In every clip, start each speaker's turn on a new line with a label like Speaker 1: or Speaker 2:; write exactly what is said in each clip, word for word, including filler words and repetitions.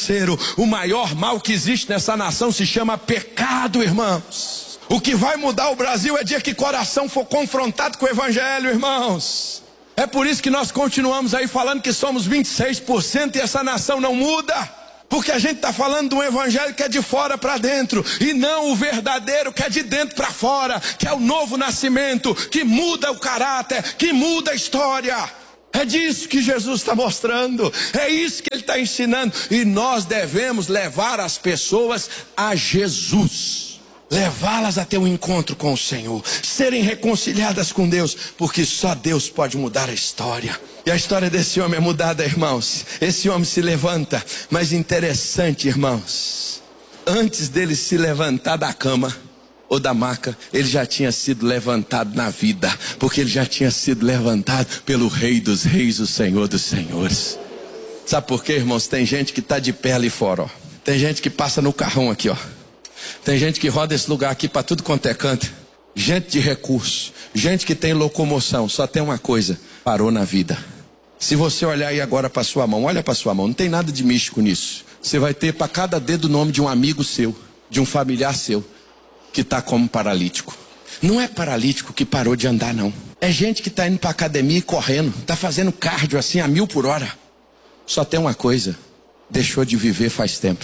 Speaker 1: terceiro, o maior mal que existe nessa nação se chama pecado, irmãos. O que vai mudar o Brasil é dia que coração for confrontado com o evangelho, irmãos. É por isso que nós continuamos aí falando que somos vinte e seis por cento e essa nação não muda. Porque a gente está falando de um evangelho que é de fora para dentro, e não o verdadeiro que é de dentro para fora, que é o novo nascimento, que muda o caráter, que muda a história. É disso que Jesus está mostrando, é isso que Ele está ensinando. E nós devemos levar as pessoas a Jesus, levá-las a ter um encontro com o Senhor, serem reconciliadas com Deus, porque só Deus pode mudar a história. E a história desse homem é mudada, irmãos. Esse homem se levanta, mas interessante, irmãos, antes dele se levantar da cama ou da maca, ele já tinha sido levantado na vida, porque ele já tinha sido levantado pelo Rei dos Reis, o Senhor dos Senhores. Sabe por quê, irmãos? Tem gente que está de pé ali fora, ó. Tem gente que passa no carrão aqui, ó. Tem gente que roda esse lugar aqui para tudo quanto é canto. Gente de recurso, gente que tem locomoção. Só tem uma coisa: parou na vida. Se você olhar aí agora para sua mão, olha para sua mão, não tem nada de místico nisso. Você vai ter para cada dedo o nome de um amigo seu, de um familiar seu, que está como paralítico. Não é paralítico que parou de andar, não. É gente que está indo para academia e correndo, está fazendo cardio assim a mil por hora. Só tem uma coisa: deixou de viver faz tempo.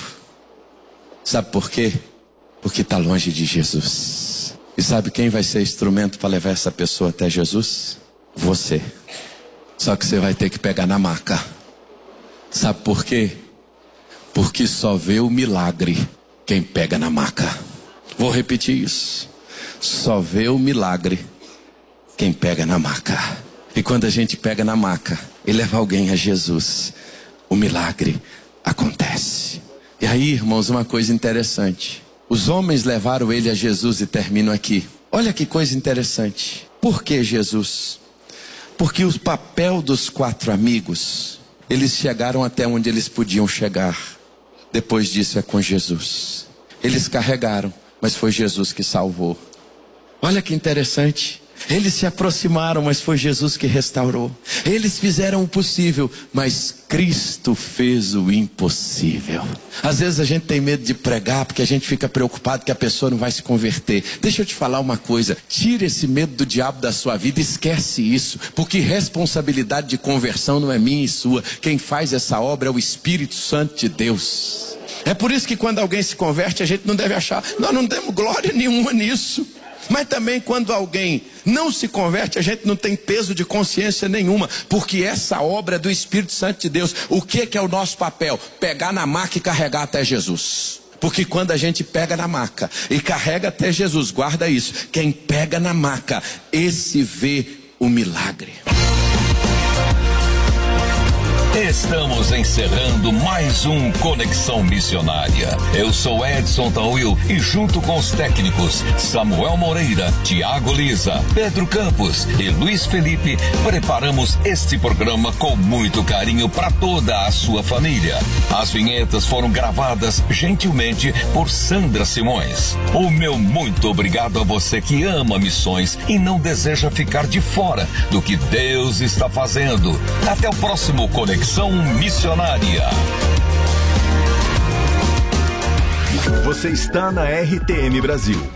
Speaker 1: Sabe por quê? Porque está longe de Jesus. E sabe quem vai ser instrumento para levar essa pessoa até Jesus? Você. Só que você vai ter que pegar na maca. Sabe por quê? Porque só vê o milagre quem pega na maca. Vou repetir isso. Só vê o milagre quem pega na maca. E quando a gente pega na maca e leva alguém a Jesus, o milagre acontece. E aí, irmãos, uma coisa interessante: os homens levaram ele a Jesus, e termino aqui. Olha que coisa interessante. Por que Jesus? Porque o papel dos quatro amigos, eles chegaram até onde eles podiam chegar. Depois disso é com Jesus. Eles carregaram, mas foi Jesus que salvou. Olha que interessante. Eles se aproximaram, mas foi Jesus que restaurou. Eles fizeram o possível, mas Cristo fez o impossível. Às vezes a gente tem medo de pregar, porque a gente fica preocupado que a pessoa não vai se converter. Deixa eu te falar uma coisa: tira esse medo do diabo da sua vida, esquece isso, porque responsabilidade de conversão não é minha e sua. Quem faz essa obra é o Espírito Santo de Deus. É por isso que quando alguém se converte, a gente não deve achar, nós não temos glória nenhuma nisso. Mas também quando alguém não se converte, a gente não tem peso de consciência nenhuma, porque essa obra é do Espírito Santo de Deus. O que que é o nosso papel? Pegar na maca e carregar até Jesus. Porque quando a gente pega na maca e carrega até Jesus, guarda isso, quem pega na maca, esse vê o milagre.
Speaker 2: Estamos encerrando mais um Conexão Missionária. Eu sou Edson Tauil e junto com os técnicos Samuel Moreira, Tiago Lisa, Pedro Campos e Luiz Felipe, preparamos este programa com muito carinho para toda a sua família. As vinhetas foram gravadas gentilmente por Sandra Simões. O meu muito obrigado a você que ama missões e não deseja ficar de fora do que Deus está fazendo. Até o próximo Conexão Missionária.
Speaker 3: Você está na R T M Brasil,